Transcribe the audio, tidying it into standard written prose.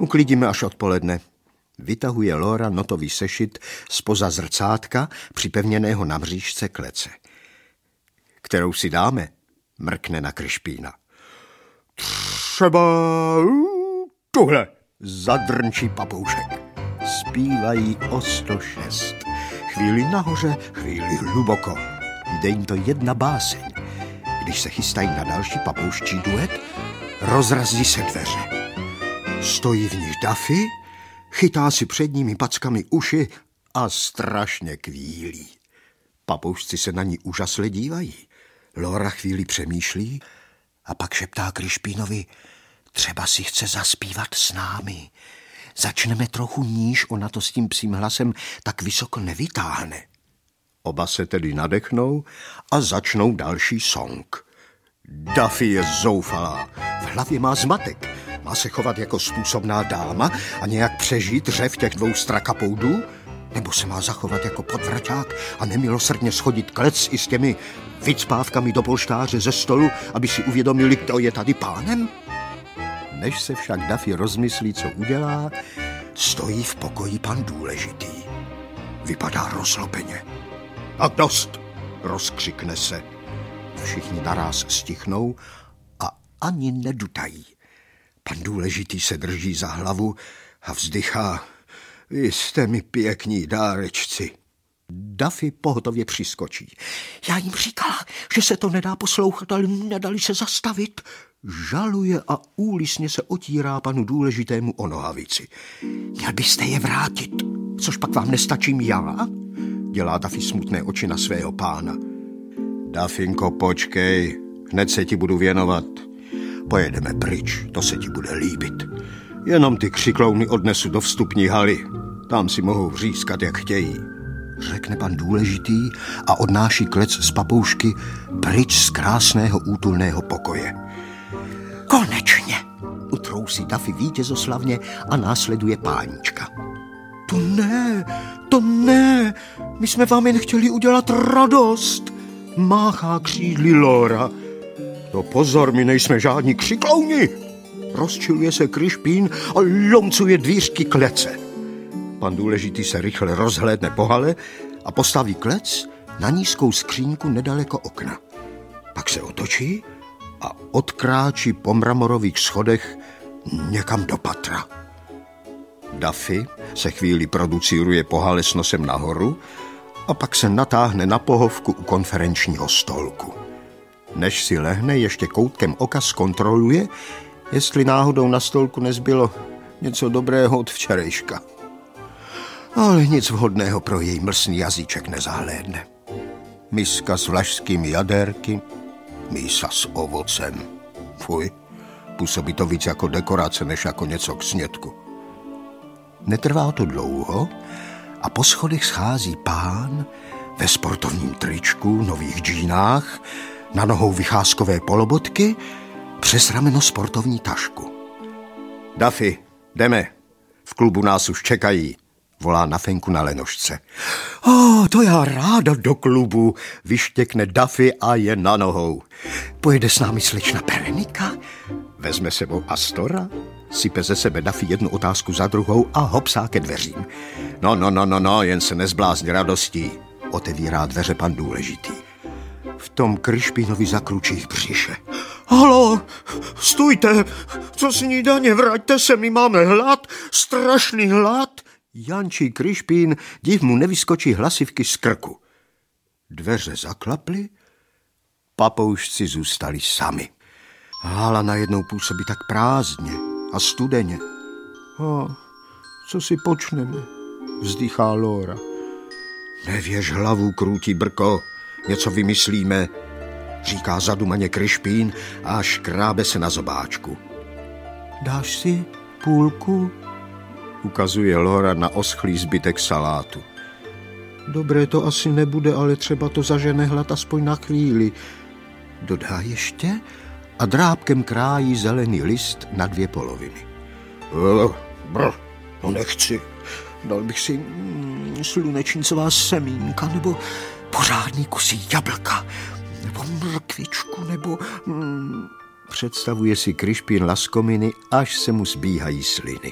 Uklidíme až odpoledne. Vytahuje Laura notový sešit zpoza zrcátka připevněného na mřížce klece. Kterou si dáme? Mrkne na Krišpína. Třeba tuhle, zadrnčí papoušek. Zpívají o 106. Chvíli nahoře, chvíli hluboko. Jde jim to jedna báseň. Když se chystají na další papouščí duet, rozrazí se dveře. Stojí v nich Duffy, chytá si předními packami uši a strašně kvílí. Papoušci se na ní úžasle dívají. Laura chvíli přemýšlí a pak šeptá Krišpínovi, třeba si chce zaspívat s námi. Začneme trochu níž, ona to s tím psím hlasem tak vysoko nevytáhne. Oba se tedy nadechnou a začnou další song. Duffy je zoufalá, v hlavě má zmatek. Má se chovat jako způsobná dáma a nějak přežít řev těch 2 strakapoudů? Nebo se má zachovat jako podvraťák a nemilosrdně schodit klec i s těmi vycpávkami do polštáře ze stolu, aby si uvědomili, kdo je tady pánem? Než se však Duffy rozmyslí, co udělá, stojí v pokoji pan Důležitý. Vypadá rozlobeně. A dost, rozkřikne se. Všichni naráz stichnou a ani nedutají. Pan Důležitý se drží za hlavu a vzdychá. Vy jste mi pěkní dárečci. Duffy pohotově přiskočí. Já jim říkala, že se to nedá poslouchat, ale nedali se zastavit. Žaluje a úlisně se otírá panu Důležitému o nohavici. Měl byste je vrátit, což pak vám nestačím já? Dělá Duffy smutné oči na svého pána. Duffinko, počkej, hned se ti budu věnovat. Pojedeme pryč, to se ti bude líbit. Jenom ty křiklouny odnesu do vstupní haly. Tam si mohou vřískat, jak chtějí. Řekne pan Důležitý a odnáší klec z papoušky pryč z krásného útulného pokoje. Konečně, utrousí Duffy vítězoslavně a následuje pánička. To ne, my jsme vám jen chtěli udělat radost, máchá křídly Laura. To pozor, my nejsme žádní křiklouni. Rozčiluje se Krišpín a lomcuje dvířky klece. Pan Důležitý se rychle rozhlédne po hale a postaví klec na nízkou skřínku nedaleko okna. Pak se otočí a odkráčí po mramorových schodech někam do patra. Duffy se chvíli producíruje po hale s nosem nahoru a pak se natáhne na pohovku u konferenčního stolku. Než si lehne, ještě koutkem oka zkontroluje, jestli náhodou na stolku nezbylo něco dobrého od včerejška. Ale nic vhodného pro její mlsný jazyček nezahlédne. Miska s vlašskými jadérky, mísa s ovocem. Fuj, působí to víc jako dekorace, než jako něco k snědku. Netrvá to dlouho a po schodech schází pán ve sportovním tričku, nových džínách, na nohou vycházkové polobotky, přes rameno sportovní tašku. Duffy, jdeme, v klubu nás už čekají, volá na fenku na lenošce. To já ráda do klubu, vyštěkne Duffy a je na nohou. Pojede s námi slečna Berenika? Vezme sebou Astora? Sype ze sebe Duffy jednu otázku za druhou a hopsá ke dveřím. No, jen se nezblázni radostí, otevírá dveře pan Důležitý. V tom Krišpínovi zakručí v břiše. Halo, stůjte, co snídaně, vraťte se, my máme hlad, strašný hlad. Jančí Krišpín, div mu nevyskočí hlasivky z krku. Dveře zaklaply, papoušci zůstali sami. Hala najednou působí tak prázdně a studeně. Co si počneme, vzdychá Laura. Nevěž hlavu, krůtí brko, něco vymyslíme, říká zadumaně Krišpín a škrábe se na zobáčku. Dáš si půlku? Ukazuje Laura na oschlý zbytek salátu. Dobré to asi nebude, ale třeba to zažene hlad aspoň na chvíli. Dodá ještě a drábkem krájí zelený list na 2 poloviny. No nechci. Dal bych si slunečnicová semínka, nebo pořádný kusí jablka, nebo mrkvičku, nebo... Představuje si Krišpín laskominy, až se mu zbíhají sliny.